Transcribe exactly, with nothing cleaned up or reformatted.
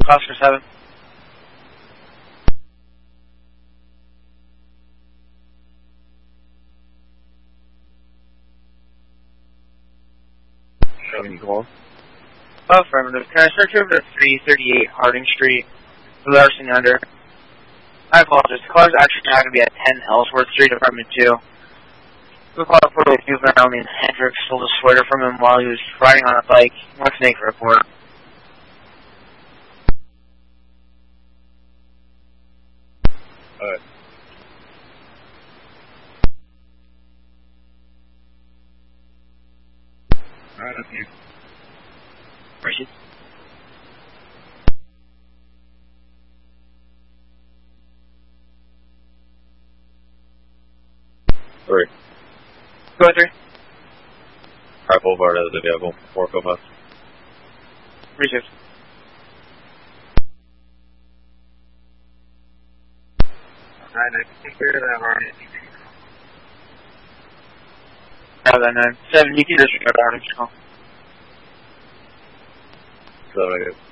Oscar seven. seventy call. Affirmative. Can I search over to three thirty-eight Harding Street, Larson under? I apologize. The car's actually not going to be at ten Ellsworth Street, apartment two. We called a Puerto Rican juvenile named Hendricks, stole a sweater from him while he was riding on a bike. He wants to make a report. Alright. Alright, up here. Appreciate it. Three. Go ahead, three. Alright, Boulevard as a vehicle. Four go bus. Appreciate it. Alright, I take care of that, Harding. Now then, nine. seven, you can disregard Harding's call. So, I guess.